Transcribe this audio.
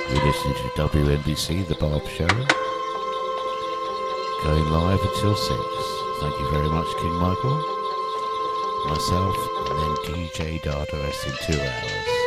You're listening to WNBC, The Barb Show, going live until 6. Thank you very much, King Michael, myself, and then DJ Dada in 2 hours.